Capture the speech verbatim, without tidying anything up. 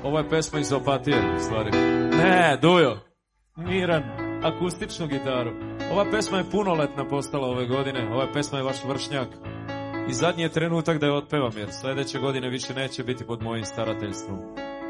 Ovo je pesma iz Opatije, u stvari. Ne, Dujo. Miran, akustičnu gitaru. Ova pesma je punoletna postala ove godine. Ova pesma je vaš vršnjak. I zadnji je trenutak da je otpevam, jer sledeće godine više neće biti pod mojim starateljstvom.